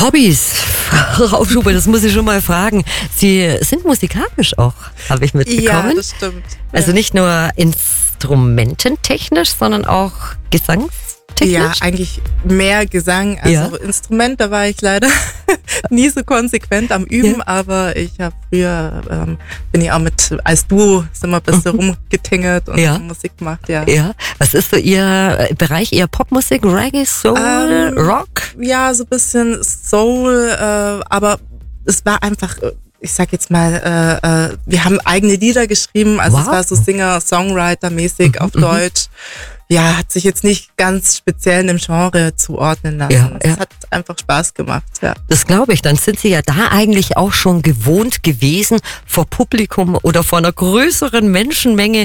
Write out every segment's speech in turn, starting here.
Hobbys, Frau Schubert, das muss ich schon mal fragen. Sie sind musikalisch auch, habe ich mitbekommen. Ja, das stimmt. Also nicht nur instrumententechnisch, sondern auch gesangstechnisch? Ja, eigentlich mehr Gesang. Also Instrument, da war ich leider nie so konsequent am Üben, aber ich habe früher, bin ich auch als Duo, sind wir ein bisschen rumgetingelt und Musik gemacht, ja. Was ist so Ihr Bereich, Ihr Popmusik, Reggae, Soul, Rock? Ja, so ein bisschen Soul, aber es war einfach, ich sag jetzt mal, wir haben eigene Lieder geschrieben, also es war so Singer-Songwriter-mäßig auf Deutsch. Ja, hat sich jetzt nicht ganz speziell in dem Genre zuordnen lassen. Es hat einfach Spaß gemacht, ja. Das glaube ich. Dann sind Sie ja da eigentlich auch schon gewohnt gewesen, vor Publikum oder vor einer größeren Menschenmenge,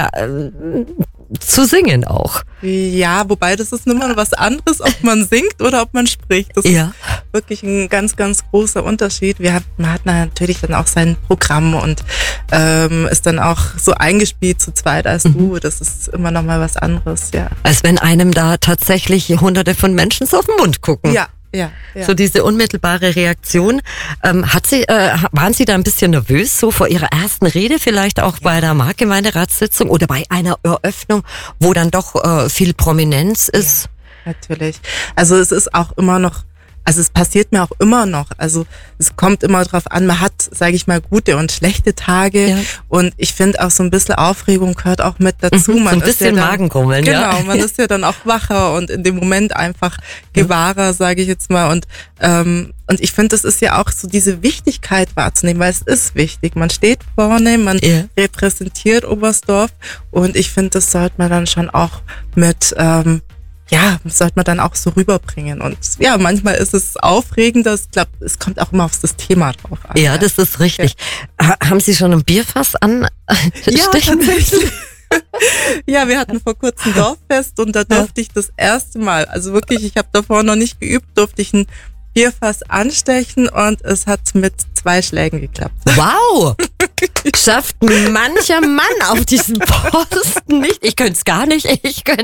zu singen auch. Ja, wobei das ist immer was anderes, ob man singt oder ob man spricht. Das ist wirklich ein ganz, ganz großer Unterschied. Man hat natürlich dann auch sein Programm und ist dann auch so eingespielt zu zweit als du. Das ist immer noch mal was anderes, ja. Als wenn einem da tatsächlich Hunderte von Menschen so auf den Mund gucken. Ja. So diese unmittelbare Reaktion. Waren Sie da ein bisschen nervös, so vor Ihrer ersten Rede, vielleicht auch bei der Marktgemeinderatssitzung oder bei einer Eröffnung, wo dann doch viel Prominenz ist? Ja, natürlich. Also es ist auch immer noch, also es passiert mir auch immer noch. Also es kommt immer drauf an, man hat, sage ich mal, gute und schlechte Tage und ich finde auch so ein bisschen Aufregung gehört auch mit dazu. Man so ein bisschen Magengrummeln, man ist ja dann auch wacher und in dem Moment einfach gewahrer, sage ich jetzt mal. Und ich finde, das ist ja auch so diese Wichtigkeit wahrzunehmen, weil es ist wichtig. Man steht vorne, man repräsentiert Oberstdorf und ich finde, das sollte man dann schon auch mit sollte man dann auch so rüberbringen. Und ja, manchmal ist es aufregender. Ich glaube, es kommt auch immer auf das Thema drauf an. Ja, das ist richtig. Ja. Haben Sie schon ein Bierfass an? Ja, tatsächlich. Ja, wir hatten vor kurzem Dorffest und da durfte ich das erste Mal, also wirklich, ich habe davor noch nicht geübt, durfte ich ein Bierfass anstechen und es hat mit 2 Schlägen geklappt. Wow! Schafft mancher Mann auf diesen Posten nicht. Ich könnte es gar nicht.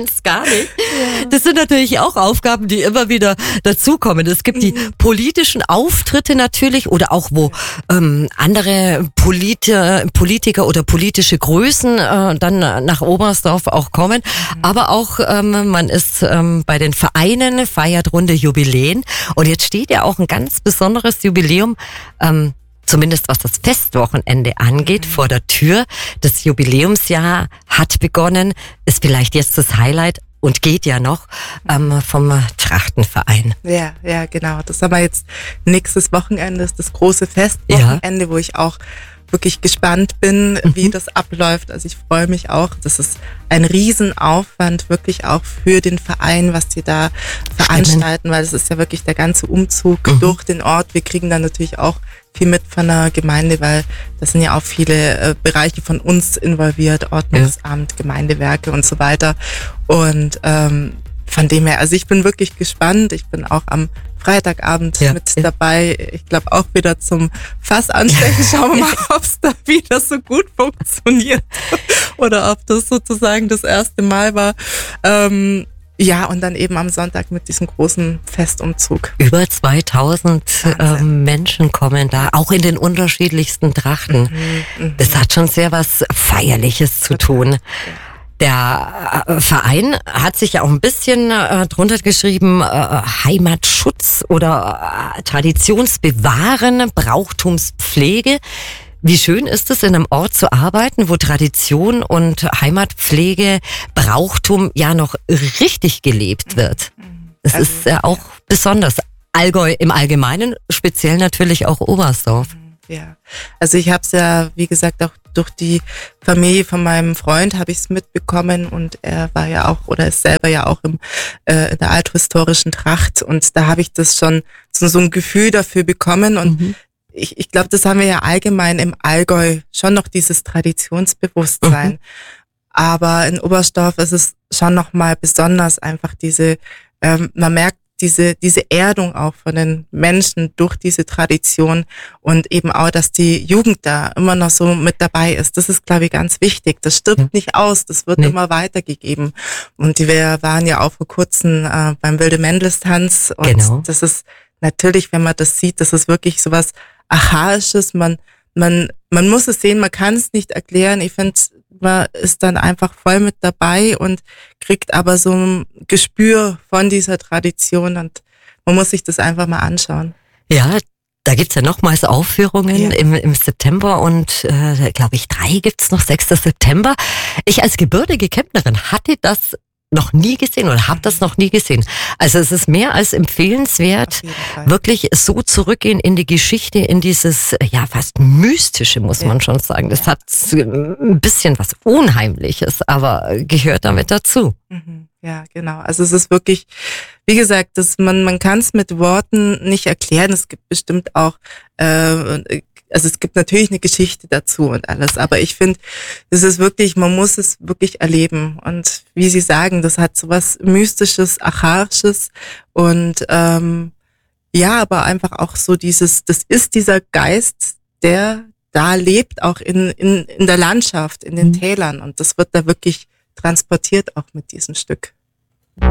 Das sind natürlich auch Aufgaben, die immer wieder dazukommen. Es gibt die politischen Auftritte natürlich oder auch wo andere Politiker oder politische Größen dann nach Oberstdorf auch kommen. Aber auch man ist bei den Vereinen, feiert runde Jubiläen. Und jetzt steht ja auch ein ganz besonderes Jubiläum, zumindest was das Festwochenende angeht, vor der Tür. Das Jubiläumsjahr hat begonnen, ist vielleicht jetzt das Highlight und geht ja noch vom Trachtenverein. Ja, genau. Das haben wir jetzt nächstes Wochenende, ist das große Festwochenende, wo ich auch wirklich gespannt bin, wie das abläuft. Also ich freue mich auch. Das ist ein Riesenaufwand wirklich auch für den Verein, was die da veranstalten, weil das ist ja wirklich der ganze Umzug durch den Ort. Wir kriegen dann natürlich auch viel mit von der Gemeinde, weil das sind ja auch viele Bereiche von uns involviert, Ordnungsamt, Gemeindewerke und so weiter. Und von dem her, also ich bin wirklich gespannt. Ich bin auch am Freitagabend mit dabei. Ich glaube auch wieder zum Fass anstechen. Schauen wir mal, ob es da wieder so gut funktioniert oder ob das sozusagen das erste Mal war. Und dann eben am Sonntag mit diesem großen Festumzug. Über 2000 Menschen kommen da, auch in den unterschiedlichsten Trachten. Das hat schon sehr was Feierliches zu tun. Der Verein hat sich ja auch ein bisschen drunter geschrieben, Heimatschutz oder Traditionsbewahren, Brauchtumspflege. Wie schön ist es, in einem Ort zu arbeiten, wo Tradition und Heimatpflege, Brauchtum ja noch richtig gelebt wird. Es ist ja auch besonders. Allgäu im Allgemeinen, speziell natürlich auch Oberstdorf. Ja, also ich habe es ja, wie gesagt, auch durch die Familie von meinem Freund habe ich es mitbekommen und er war ja auch oder ist selber ja auch in der althistorischen Tracht und da habe ich das schon so ein Gefühl dafür bekommen und ich glaube, das haben wir ja allgemein im Allgäu schon noch dieses Traditionsbewusstsein, aber in Oberstdorf ist es schon noch mal besonders einfach diese, man merkt diese Erdung auch von den Menschen durch diese Tradition und eben auch, dass die Jugend da immer noch so mit dabei ist. Das ist, glaube ich, ganz wichtig. Das stirbt nicht aus, das wird immer weitergegeben. Und wir waren ja auch vor kurzem beim Wilde Mendelstanz und das ist natürlich, wenn man das sieht, das ist wirklich sowas Archaisches, man muss es sehen, man kann es nicht erklären. Ich finde, man ist dann einfach voll mit dabei und kriegt aber so ein Gespür von dieser Tradition und man muss sich das einfach mal anschauen. Ja, da gibt's ja nochmals Aufführungen im September und glaube ich 3 gibt's noch, 6. September. Ich als gebürtige Kemptnerin hatte das noch nie gesehen oder habe das noch nie gesehen. Also es ist mehr als empfehlenswert, wirklich so zurückgehen in die Geschichte, in dieses ja fast Mystische, muss man schon sagen. Das hat ein bisschen was Unheimliches, aber gehört damit dazu. Ja, genau. Also es ist wirklich, wie gesagt, man kann es mit Worten nicht erklären. Es gibt bestimmt auch also es gibt natürlich eine Geschichte dazu und alles, aber ich finde, es ist wirklich, man muss es wirklich erleben und wie Sie sagen, das hat so was Mystisches, Archaisches und ja, aber einfach auch so das ist dieser Geist, der da lebt, auch in der Landschaft, in den Tälern und das wird da wirklich transportiert auch mit diesem Stück.